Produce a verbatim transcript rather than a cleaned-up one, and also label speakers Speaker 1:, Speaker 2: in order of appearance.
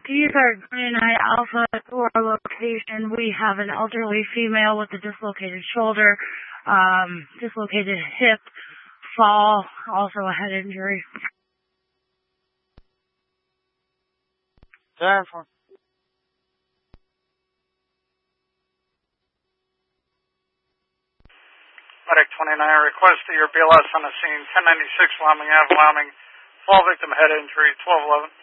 Speaker 1: Peter twenty-nine Alpha to our location. We have an elderly female with a dislocated shoulder, um, dislocated hip, fall, also a head injury.
Speaker 2: Therefore.
Speaker 3: Medic twenty-nine, request that your B L S on the scene, ten ninety-six Wyoming Ave, Wyoming. Fall victim head injury, twelve eleven.